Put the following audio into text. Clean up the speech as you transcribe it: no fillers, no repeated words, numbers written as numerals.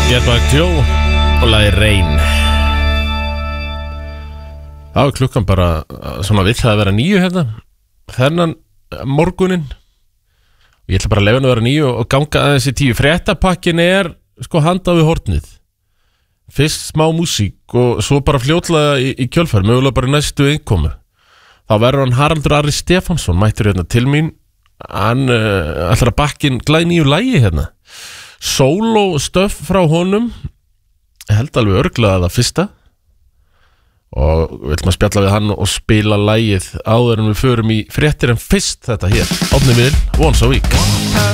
Getback Joe og lagi Rain. Það var klukkan bara svona vill að vera 9 hérna þennan morgunin. Ég ætla bara að leyfa hann að vera 9 og ganga aðeins í 10. Fréttapakkin sko handað við hornið. Fyrst smá músík og svo bara fljótlega í kjölfar, mögulega bara næstu innkomu. Þá verður hann Haraldur Ari Stefánsson mættur hérna til mín. Hann ætlar að bakkin glæð nýju lagi hérna. Solo stöf frá honum. Ég held alveg örglega það fyrsta. Og við ætlum að spjalla við hann og spila lagið áður en við förum í fréttir en fyrst þetta hér. Árni Viðl, Once a Week.